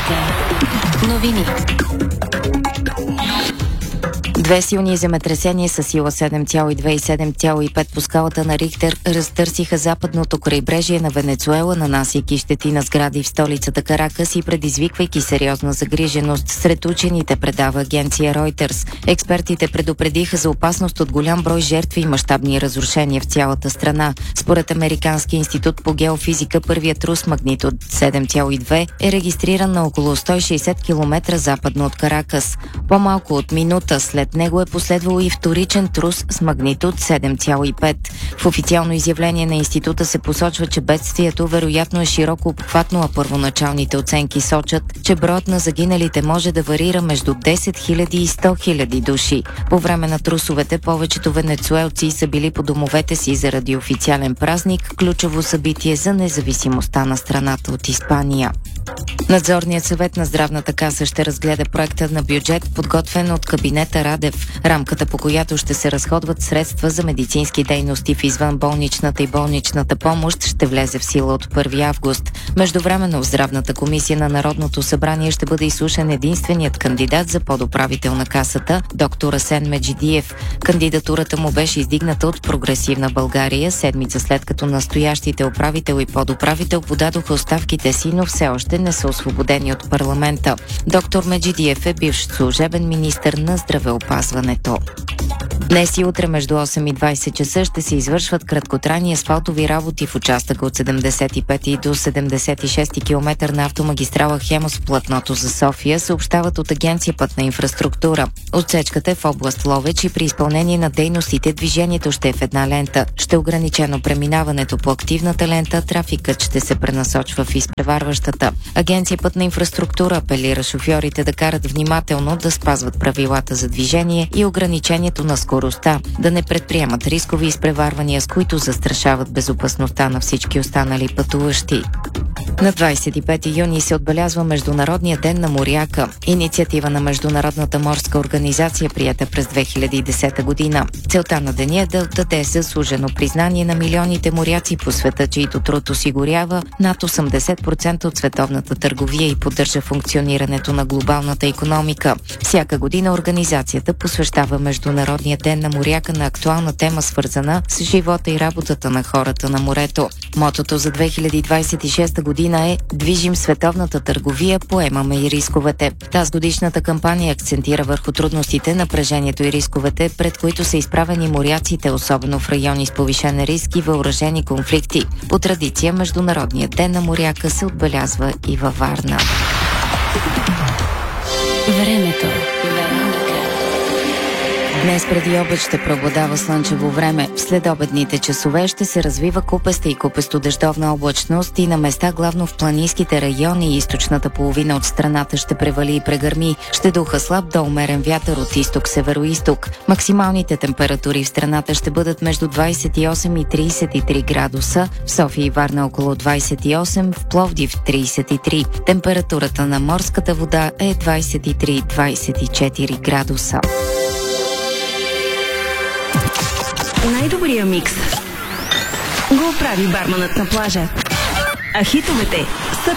Новини. Две силни земетресения с сила 7,2 и 7,5 по скалата на Рихтер разтърсиха западното крайбрежие на Венецуела, нанасяйки щети на сгради в столицата Каракас и предизвиквайки сериозна загриженост сред учените, предава агенция Reuters. Експертите предупредиха за опасност от голям брой жертви и мащабни разрушения в цялата страна. Според Американския институт по геофизика, първият трус магнитуд 7,2 е регистриран на около 160 км западно от Каракас. По-малко от минута след него е последвало и вторичен трус с магнитуд 7,5. В официално изявление на института се посочва, че бедствието вероятно е широко обхватно, а първоначалните оценки сочат, че броят на загиналите може да варира между 10 000 и 100 000 души. По време на трусовете повечето венецуелци са били по домовете си заради официален празник, ключово събитие за независимостта на страната от Испания. Надзорният съвет на Здравната каса ще разгледа проекта на бюджет, подготвен от кабинета Радев. Рамката, по която ще се разходват средства за медицински дейности в извънболничната и болничната помощ, ще влезе в сила от 1 август. Междувременно в Здравната комисия на Народното събрание ще бъде изслушан единственият кандидат за подуправител на касата, доктор Асен Меджидиев. Кандидатурата му беше издигната от Прогресивна България седмица след като настоящите управител и подуправител подадоха оставките си, но все още не са освободени от парламента. Доктор Меджидиев е бивш служебен министър на здравеопазването. Днес и утре между 8 и 20 часа ще се извършват краткотрайни асфалтови работи в участъка от 75 до 76 км на автомагистрала Хемос в платното за София, съобщават от Агенция Пътна инфраструктура. Отсечката е в област Ловеч и при изпълнение на дейностите движението ще е в една лента. Ще е ограничено преминаването по активната лента, трафикът ще се пренасочва в изпреварващата. Агенция Пътна инфраструктура апелира шофьорите да карат внимателно, да спазват правилата за движение и ограничението на скоростта, да не предприемат рискови изпреварвания, с които застрашават безопасността на всички останали пътуващи. На 25 юни се отбелязва Международния ден на моряка, инициатива на Международната морска организация, приета през 2010 година. Целта на деня е да отдаде заслужено признание на милионите моряци по света, чието труд осигурява над 80% от световната търговия и поддържа функционирането на глобалната икономика. Всяка година организацията посвещава Международния ден на моряка на актуална тема, свързана с живота и работата на хората на морето. Мотото за 2026 година е "Движим световната търговия, поемаме и рисковете". Тази годишната кампания акцентира върху трудностите, напрежението и рисковете, пред които са изправени моряците, особено в райони с повишен риск и въоръжени конфликти. По традиция Международният ден на моряка се отбелязва и във Варна. Времето. Днес преди обед ще преобладава слънчево време. В следобедните часове ще се развива купеста и купесто-дъждовна облачност и на места главно в планинските райони и източната половина от страната ще превали и прегърми. Ще духа слаб до умерен вятър от изток-североизток. Максималните температури в страната ще бъдат между 28 и 33 градуса. В София и Варна около 28, в Пловдив 33. Температурата на морската вода е 23-24 градуса. Най-добрия микс го прави барманът на плажа. А хитовете